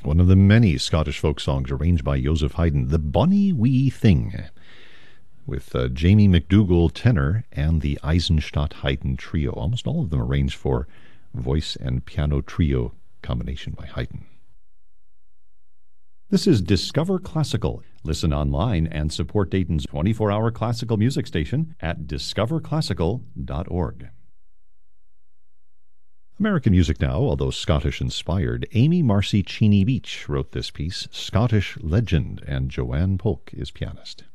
one of the many Scottish folk songs arranged by Joseph Haydn, The Bonnie Wee Thing, with Jamie McDougall tenor and the Eisenstadt Haydn Trio. Almost all of them arranged for voice and piano trio combination by Haydn. This is Discover Classical. Listen online and support Dayton's 24-hour classical music station at discoverclassical.org. American music now, although Scottish-inspired. Amy Marcy Cheney Beach wrote this piece, Scottish Legend, and Joanne Polk is pianist.